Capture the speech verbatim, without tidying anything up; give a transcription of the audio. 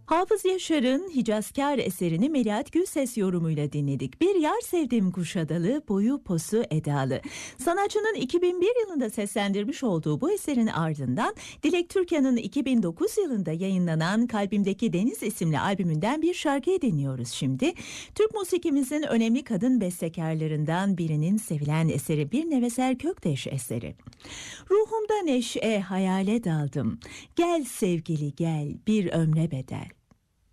Hafız Yaşar'ın Hicazkar eserini Melahat Gülses yorumuyla dinledik. Bir Yar Sevdim Kuşadalı, boyu posu edalı. Sanatçının iki bin bir yılında seslendirmiş olduğu bu eserin ardından Dilek Türkan'ın iki bin dokuz yılında yayınlanan Kalbimdeki Deniz isimli albümünden bir şarkıyı dinliyoruz şimdi. Türk musikimizin önemli kadın bestekarlarından birinin sevilen eseri Bir Neveser Kökteş eseri. Ruhumda neşe hayale daldım. Gel sevgili gel, bir ömre bedel.